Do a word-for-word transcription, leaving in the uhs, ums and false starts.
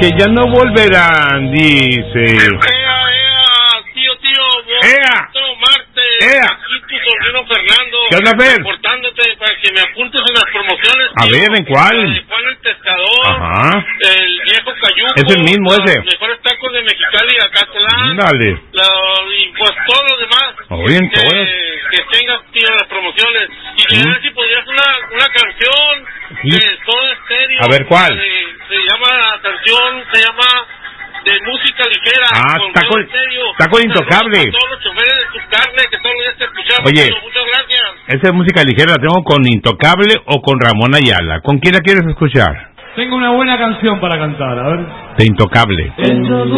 que ya no volverán, dice. Ea, ea, tío, tío, ea, Marte, ea. aquí tu sobrino Fernando. ¿Qué onda, Fer? Reportándote para que me apuntes en las promociones. A tío, ver, ¿en cuál? La de Juan el Pescador. Ajá. El viejo Cayuco. Es el mismo ese. Los mejores tacos de Mexicali y Acatlán. Dale. La, y pues todo lo demás. Oye, en que, todas. que tengas, tío, las promociones. Y que ¿Mm? a ver si podrías una, una canción ¿Sí? de Soda Stereo. A ver, ¿cuál? De- se llama la canción, se llama de música ligera. Ah, con está Soda con- Stereo. está con Intocable. Saludos a todos los choferes de tu carne que todos los días te escuchamos. Oye. tío, muchas gracias. Esa música ligera la tengo con Intocable o con Ramón Ayala. ¿Con quién la quieres escuchar? Tengo una buena canción para cantar, a ver. De Intocable.